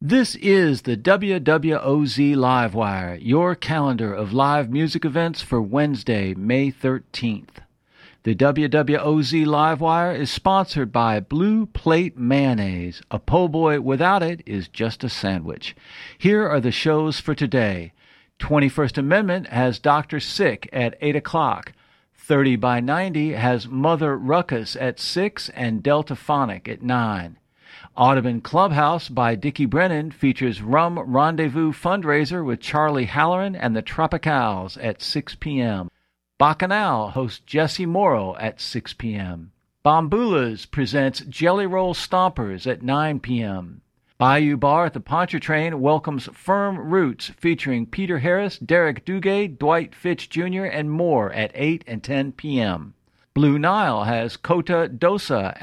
This is the WWOZ Livewire, your calendar of live music events for Wednesday, May 13th. The WWOZ Livewire is sponsored by Blue Plate Mayonnaise. A po' boy without it is just a sandwich. Here are the shows for today. 21st Amendment has Dr. Sick at 8 o'clock. 30 by 90 has Mother Ruckus at 6 and Deltaphonic at 9. Audubon Clubhouse by Dickie Brennan features Rum Rendezvous Fundraiser with Charlie Halloran and the Tropicals at 6 p.m. Bacchanal hosts Jesse Morrow at 6 p.m. Bombulas presents Jelly Roll Stompers at 9 p.m. Bayou Bar at the Pontchartrain welcomes Firm Roots featuring Peter Harris, Derek Duguay, Dwight Fitch Jr., and more at 8 and 10 p.m. Blue Nile has Kota Dosa